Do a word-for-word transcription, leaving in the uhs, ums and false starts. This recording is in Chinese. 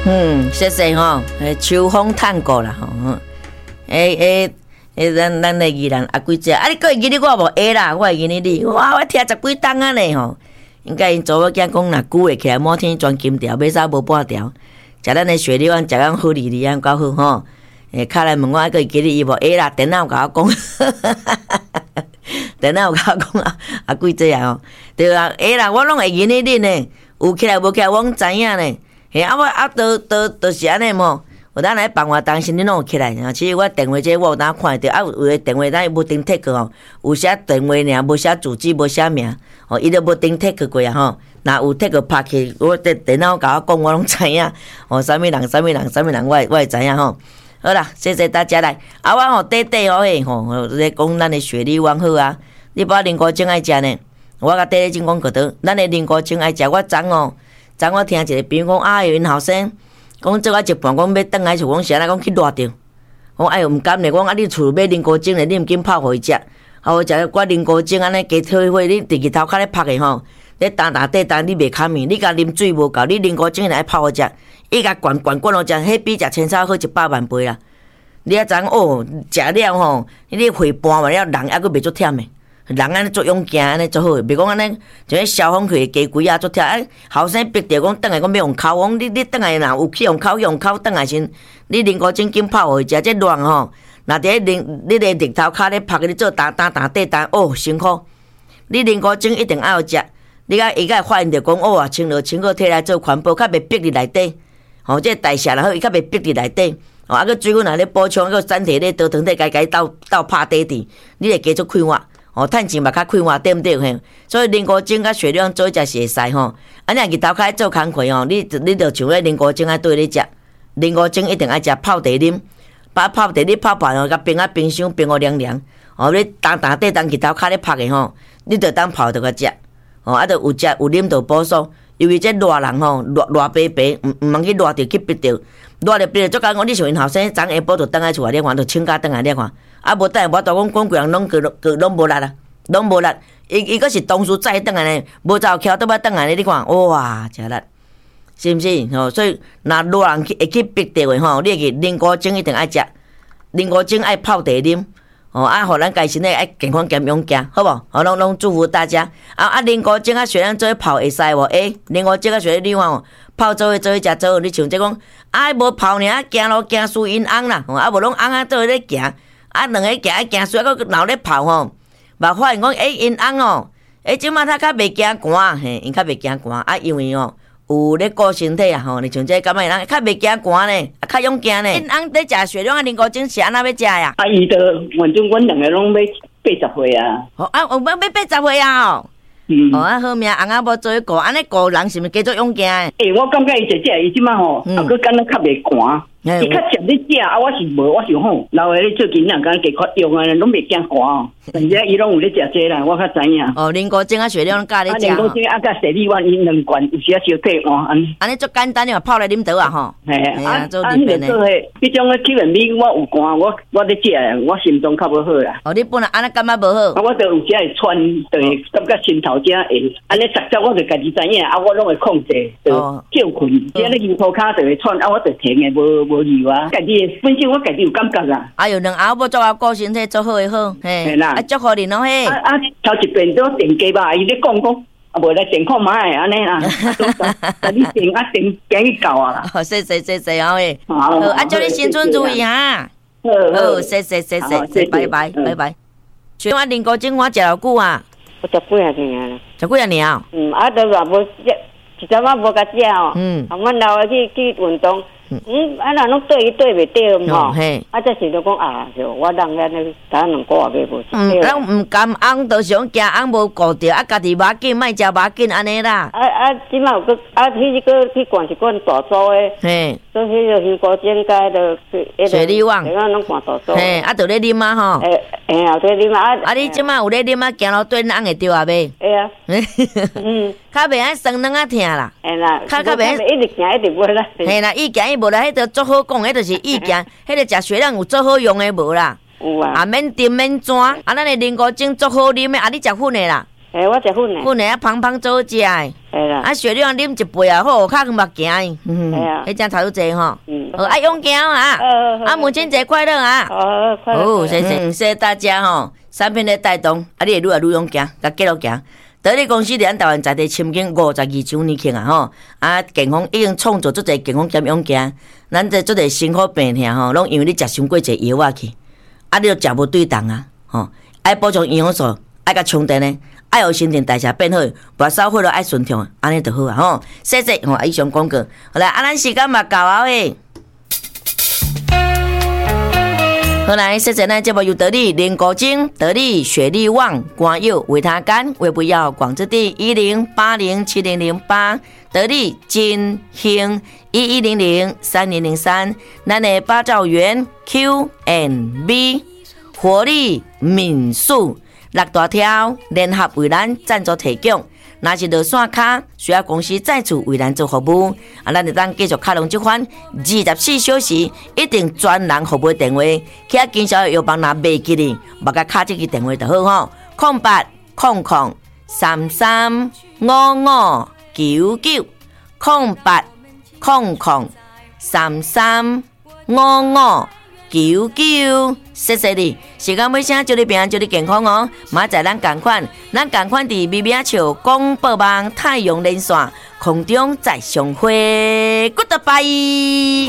嗯，谢谢吼，诶，秋风探过啦吼，诶诶诶，咱咱的宜兰阿贵姐，啊，你个会记得我无？会啦，我会记得你。哇，我听十几档啊呢吼，应该因查某囝讲，若久会起来，某天钻金条，买啥无半条，食咱的雪梨丸，食咱好利利安够好吼。诶，敲来问我，还个会记得伊无？会啦，电脑甲我讲，电脑甲我讲啊，阿贵姐啊吼，对啊，会啦，我拢会记得你呢，有起来无起来，我拢知影呢。嘿，啊我啊，都都都是安尼么？有当来办活动时，你拢有起来。其实我电话这我有当看得到，啊有诶电话咱无登 take 吼，有写电话尔，无写住址，无写名，哦，伊都无登 take 过啊吼。若有 take 拍起，我电电脑甲我讲，我拢知影。哦，啥物人，啥物人，啥物人，我我会知影吼。好啦，谢谢大家来。啊，我吼短短吼嘿吼，咧讲咱的雪梨丸好啊。你把林国精爱食呢？我甲短短真讲个倒，咱的林国精爱食，我昨哦。昨我听一个朋友讲，啊，因后生讲做啊一半，讲要转来厝，讲是安那讲去热着。讲哎呦，毋甘咧，讲啊，你厝买啉高精咧，你毋紧泡互伊食。啊，我食我啉高精安尼加退火，你第二头壳咧拍的吼，咧单打底单你袂卡面，你甲啉水无够，你啉高精来泡互食，伊甲灌灌灌互食，迄比食青草好一百万倍啦。你啊知影哦，食了吼，你血搬完了，人还佫袂足忝诶。人安尼做勇行安尼做好，袂讲安尼像迄消防队加几啊做忝。啊，后生逼着讲，转来讲要用口，讲你你转来若有去用口用口，转来先，你啉高精紧泡互伊食，这乱吼。若伫咧你咧日头骹咧拍个你做打打打底打，哦辛苦。你啉高精一定爱有食，你甲伊甲会发现着讲，哦啊，清落清好摕来做环保，较袂逼伫内底。吼，这代谢然后伊较袂逼伫内底。哦，啊个水分若咧补充，个身体咧倒腾底家家斗斗拍底底，你会加速开发。哦，趁钱嘛较快活，对毋对嘿？所以啉高精甲雪亮做一食是会使吼。啊，你日头开做工课吼，你你着像咧啉高精啊对咧食，啉高精一定爱食泡茶啉，把泡茶你泡泡吼，甲冰啊冰箱冰互凉凉。哦，你当当底当日头开咧拍的吼，你着当泡着甲食。哦，啊，着有食有啉着补爽。因为这热人吼，热热白白，毋毋通去热着去逼着，热着逼着，足讲讲你像因后生，昨下晡着等来厝内咧看，着请假等来咧看。啊，无等下我都讲讲几人拢个个拢无力啊，拢无力。伊伊个是当初再等来呢，无走桥倒要等来咧，你看，哇，真力，是毋是？吼，所以若热人去会去逼着的吼，你会去啉高精一定爱食，啉高精爱泡茶啉。哦，啊，互咱家身体爱健康健勇行，好无？好，拢拢祝福大家。啊啊，啉高精啊，雪亮做泡会使无？诶，啉高精啊，雪亮你看哦，泡做伙做伙食做伙，你像这讲，啊，无泡尔，行路行输因翁啦，啊，无拢翁啊做伙咧行，啊，两个行啊行输啊，佫闹咧泡吼，嘛发现讲，诶，因翁哦，诶，即马他较袂惊寒，嘿，因较袂惊寒，啊，因为哦。有咧顾身体啊吼，你像这感觉人较袂惊寒呢，啊较勇敢呢。因翁咧食雪亮啊，啉高精是安怎要食呀？ 啊，伊都反正阮两个拢要八十岁啊。 哦啊，有要要八十岁啊哦。嗯。哦啊好命，翁仔无做伙顾，安尼顾人是毋是加做勇敢诶？ 诶，我感觉伊食食伊即马吼，啊，佮敢若较袂寒。伊较食咧食啊，我是无，我是吼，老诶咧最近两工加较用啊，拢袂惊寒哦。人家伊拢有咧食这啦，我较知影。 哦，啉高精啊，雪亮教咧食。 啊，啉高精啊，甲雪梨丸因两罐，有时啊烧退换安。 安尼足简单嘛，泡来啉倒啊吼。 嘿，啊，做里面诶。迄种诶气温米我有寒，我我咧食，我心脏较无好啦。 哦，你本来安尼感觉无好。 啊，我就有时会喘，就会感觉心头正会。安尼逐只我就家己知影，啊，我拢会控制，就少困。即安尼腰裤骹就会喘，啊，我就停诶，无无油啊。家己本身我家己有感觉啦。 哎呦，两后要做啊，顾身体做好诶好，嘿。啊，祝福你咯嘿。 啊啊，头一遍都电鸡吧，伊咧讲讲，啊，无来电看买安尼啦。啊，你电啊电电去到啊啦。 好，谢谢谢谢啊喂。好，啊，祝你新春如意哈。好，谢谢谢谢，拜拜拜拜。像我啉高精我食偌久啊？ 我食几啊年啊。 食几啊年啊？ 嗯，啊，都话无食，一阵仔无甲食哦。嗯。啊，阮老个去去运动。嗯，啊，那拢对伊对袂对嘛？啊，这时就讲啊，就我人安尼打两个月无食。 嗯，咱毋甘翁，就想惊翁无顾着，啊，家己马紧，莫食马紧安尼啦。 啊啊，即马有个啊，迄个去灌一罐大组诶。嘿。所以迄个香菇煎加着雪梨旺， 个拢灌大组。 嘿，啊，着咧啉啊吼。 诶诶，啊，对啉啊。 啊，你即马有咧啉啊？行路对翁会着啊袂？ 会啊。嗯。 较袂爱酸软啊疼啦。 嘿啦。 较较袂一直行一直无啦。 嘿啦，伊行伊无啦，迄着足好讲，迄着是意见，迄个食雪亮有足好用诶无啦。 有啊。 啊，免甜免泉，啊，咱诶啉高精足好啉诶，啊，你食粉诶啦。 诶，我食粉诶。 粉诶啊，芳芳做食诶。 系啦。 啊，雪亮啉一杯啊，好脚目行。 嗯。系啊。 迄张头济吼。 嗯。 好，爱勇行啊。啊，母亲节快乐啊！ 好，快乐。 好，谢谢，谢谢大家吼。产品的带动，啊，你会愈来愈勇行，甲继续行。得力公司伫咱台湾在地深耕五十二周年庆啊吼，啊健康已经创造足侪健康兼勇行，咱这足侪辛苦病痛吼，拢因为你食伤过侪药啊去，啊你就食无对当啊，吼，爱补充营养素，爱甲充电呢，爱有新陈代谢变好，跋扫血都爱顺畅，安尼就好啊吼。谢谢吼，以上广告，好来，啊咱时间嘛到啊喂。好来，谢谢咱节目由得力莲果精、得力雪力旺、光佑维他甘、维不要广之地一零八零七零零八，得力金兴一一零零三零零三，咱的八兆元 Q and B 活力民宿六大条联合为咱赞助提供。若是落线卡需要公司再次为咱做服务，啊，咱就当继续开通这款二十四小时一定专人服务电话，去啊经销药房拿袂记哩，目甲卡这个电话就好吼，空八空空三三五五九九，空八空空三三五五九九，谢谢你。时间尾声，祝你平安，祝你健康哦。明仔咱同款，咱同款伫咪咪啊笑广播网太阳连线空中再相会 ，Goodbye。